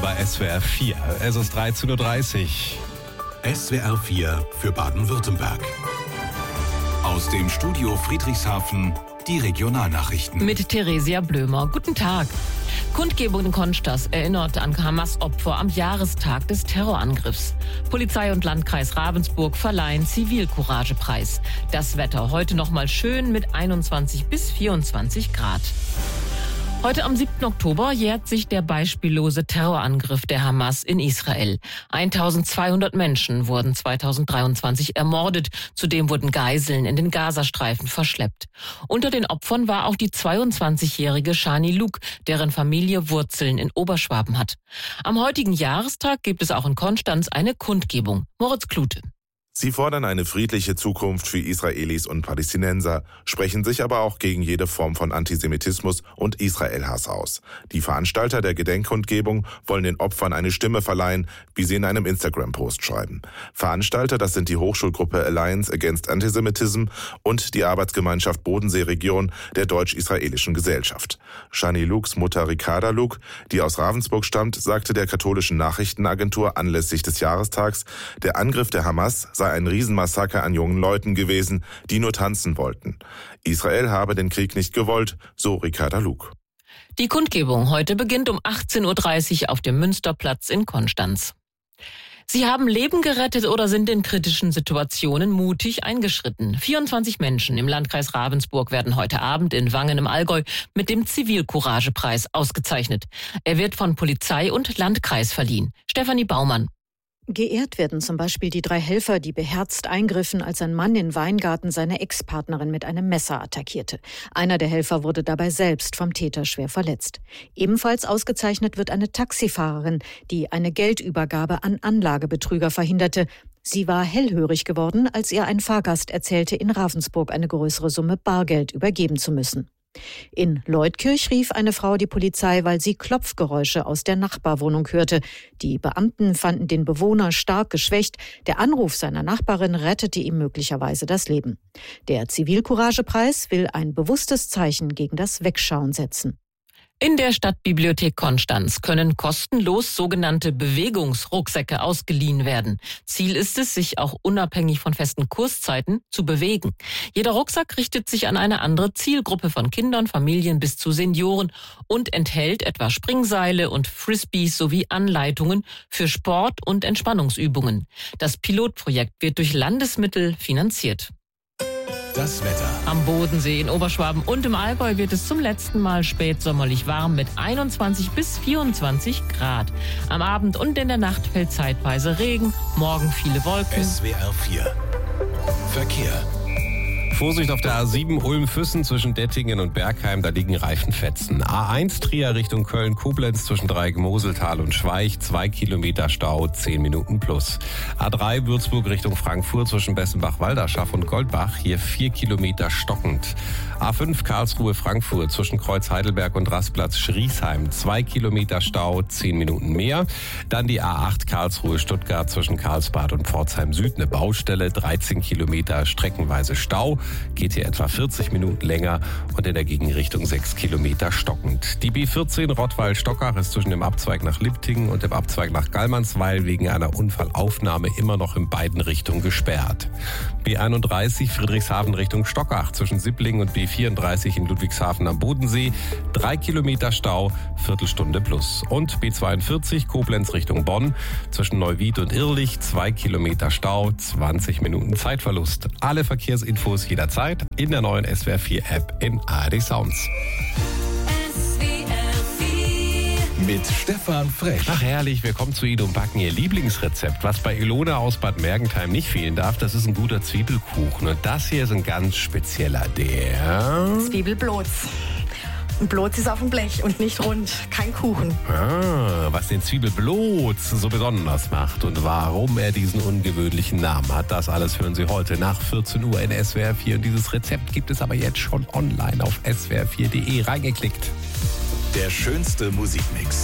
bei SWR 4. Es ist 13.30 Uhr. SWR 4 für Baden-Württemberg. Aus dem Studio Friedrichshafen die Regionalnachrichten. Mit Theresia Blömer. Guten Tag. Kundgebung in Konstaz erinnert an Hamas-Opfer am Jahrestag des Terrorangriffs. Polizei und Landkreis Ravensburg verleihen Zivilcouragepreis. Das Wetter heute noch mal schön mit 21 bis 24 Grad. Heute am 7. Oktober jährt sich der beispiellose Terrorangriff der Hamas in Israel. 1200 Menschen wurden 2023 ermordet. Zudem wurden Geiseln in den Gazastreifen verschleppt. Unter den Opfern war auch die 22-jährige Shani Luke, deren Familie Wurzeln in Oberschwaben hat. Am heutigen Jahrestag gibt es auch in Konstanz eine Kundgebung. Moritz Klute. Sie fordern eine friedliche Zukunft für Israelis und Palästinenser, sprechen sich aber auch gegen jede Form von Antisemitismus und Israel-Hass aus. Die Veranstalter der Gedenkkundgebung wollen den Opfern eine Stimme verleihen, wie sie in einem Instagram-Post schreiben. Veranstalter, das sind die Hochschulgruppe Alliance Against Antisemitism und die Arbeitsgemeinschaft Bodensee-Region der Deutsch-Israelischen Gesellschaft. Shani Lukes Mutter Ricarda Luke, die aus Ravensburg stammt, sagte der katholischen Nachrichtenagentur anlässlich des Jahrestags, der Angriff der Hamas sei ein Riesenmassaker an jungen Leuten gewesen, die nur tanzen wollten. Israel habe den Krieg nicht gewollt, so Ricarda Luke. Die Kundgebung heute beginnt um 18.30 Uhr auf dem Münsterplatz in Konstanz. Sie haben Leben gerettet oder sind in kritischen Situationen mutig eingeschritten. 24 Menschen im Landkreis Ravensburg werden heute Abend in Wangen im Allgäu mit dem Zivilcouragepreis ausgezeichnet. Er wird von Polizei und Landkreis verliehen. Stefanie Baumann. Geehrt werden zum Beispiel die 3 Helfer, die beherzt eingriffen, als ein Mann in Weingarten seine Ex-Partnerin mit einem Messer attackierte. Einer der Helfer wurde dabei selbst vom Täter schwer verletzt. Ebenfalls ausgezeichnet wird eine Taxifahrerin, die eine Geldübergabe an Anlagebetrüger verhinderte. Sie war hellhörig geworden, als ihr ein Fahrgast erzählte, in Ravensburg eine größere Summe Bargeld übergeben zu müssen. In Leutkirch rief eine Frau die Polizei, weil sie Klopfgeräusche aus der Nachbarwohnung hörte. Die Beamten fanden den Bewohner stark geschwächt. Der Anruf seiner Nachbarin rettete ihm möglicherweise das Leben. Der Zivilcouragepreis will ein bewusstes Zeichen gegen das Wegschauen setzen. In der Stadtbibliothek Konstanz können kostenlos sogenannte Bewegungsrucksäcke ausgeliehen werden. Ziel ist es, sich auch unabhängig von festen Kurszeiten zu bewegen. Jeder Rucksack richtet sich an eine andere Zielgruppe von Kindern, Familien bis zu Senioren und enthält etwa Springseile und Frisbees sowie Anleitungen für Sport- und Entspannungsübungen. Das Pilotprojekt wird durch Landesmittel finanziert. Das Wetter. Am Bodensee, in Oberschwaben und im Allgäu wird es zum letzten Mal spätsommerlich warm mit 21 bis 24 Grad. Am Abend und in der Nacht fällt zeitweise Regen, morgen viele Wolken. SWR 4 Verkehr. Vorsicht auf der A7 Ulm-Füssen zwischen Dettingen und Bergheim, da liegen Reifenfetzen. A1 Trier Richtung Köln-Koblenz zwischen Dreieck-Moseltal und Schweich, 2 Kilometer Stau, 10 Minuten plus. A3 Würzburg Richtung Frankfurt zwischen Bessenbach-Walderschaff und Goldbach, hier 4 Kilometer stockend. A5 Karlsruhe-Frankfurt zwischen Kreuz Heidelberg und Rastplatz Schriesheim, 2 Kilometer Stau, 10 Minuten mehr. Dann die A8 Karlsruhe-Stuttgart zwischen Karlsbad und Pforzheim Süd, eine Baustelle, 13 Kilometer streckenweise Stau. Geht hier etwa 40 Minuten länger und in der Gegenrichtung 6 Kilometer stockend. Die B14 Rottweil-Stockach ist zwischen dem Abzweig nach Liptingen und dem Abzweig nach Gallmannsweil wegen einer Unfallaufnahme immer noch in beiden Richtungen gesperrt. B31 Friedrichshafen Richtung Stockach zwischen Sipplingen und B34 in Ludwigshafen am Bodensee, 3 Kilometer Stau, Viertelstunde plus. Und B42 Koblenz Richtung Bonn zwischen Neuwied und Irrlich, 2 Kilometer Stau, 20 Minuten Zeitverlust. Alle Verkehrsinfos jederzeit in der neuen SWR 4 App in ARD Sounds. Mit Stefan Frech. Ach herrlich, wir kommen zu Ihnen und backen Ihr Lieblingsrezept. Was bei Ilona aus Bad Mergentheim nicht fehlen darf, das ist ein guter Zwiebelkuchen. Und das hier ist ein ganz spezieller, der Zwiebelblotz. Ein Blotz ist auf dem Blech und nicht rund. Kein Kuchen. Was den Zwiebelblotz so besonders macht und warum er diesen ungewöhnlichen Namen hat, das alles hören Sie heute nach 14 Uhr in SWR 4. Und dieses Rezept gibt es aber jetzt schon online auf swr4.de. Reingeklickt. Der schönste Musikmix.